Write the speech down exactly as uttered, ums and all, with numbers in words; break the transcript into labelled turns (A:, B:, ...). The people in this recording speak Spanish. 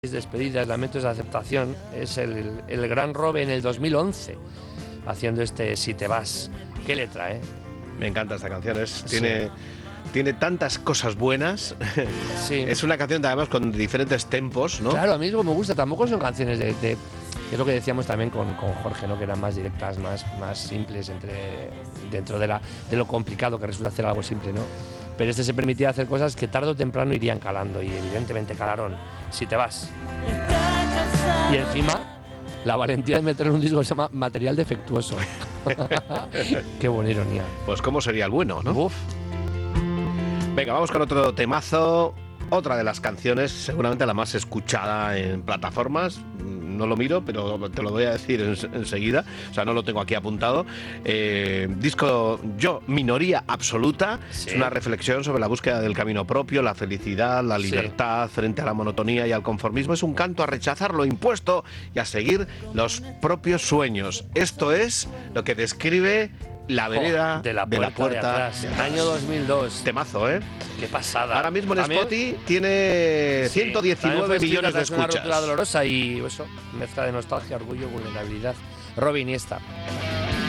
A: Despedidas, lamentos de aceptación, es el, el gran Robe en el dos mil once, haciendo este Si te vas. ¿Qué letra, eh?
B: Me encanta esta canción, es,
A: Sí.
B: tiene, tiene tantas cosas buenas.
A: Sí.
B: Es una canción además con diferentes tempos, ¿no?
A: Claro, a mí mismo me gusta, tampoco son canciones de... de es lo que decíamos también con, con Jorge, ¿no? Que eran más directas, más, más simples entre, dentro de, la, de lo complicado que resulta hacer algo simple, ¿no? Pero este se permitía hacer cosas que tarde o temprano irían calando, y evidentemente calaron Si te vas. Y encima, la valentía de meter en un disco que se llama Material Defectuoso. Qué buena ironía.
B: Pues cómo sería el bueno, ¿no?
A: Uf.
B: Venga, vamos con otro temazo. Otra de las canciones, seguramente la más escuchada en plataformas. No lo miro, pero te lo voy a decir en, enseguida. O sea, no lo tengo aquí apuntado. Eh, disco Yo, Minoría Absoluta.
A: Sí.
B: Es una reflexión sobre la búsqueda del camino propio, la felicidad, la libertad sí. frente a la monotonía y al conformismo. Es un canto a rechazar lo impuesto y a seguir los propios sueños. Esto es lo que describe La Vereda
A: oh, de la
B: de
A: puerta,
B: la puerta
A: de atrás.
B: de atrás.
A: Año dos mil dos.
B: Temazo, ¿eh?
A: Qué pasada.
B: Ahora mismo en
A: A mí-
B: Spotify tiene
A: Sí,
B: ciento diecinueve
A: también fue
B: millones de
A: escrita tras una
B: escuchas.
A: ruptura dolorosa y eso, mezcla de nostalgia, orgullo, vulnerabilidad. Robin Iniesta.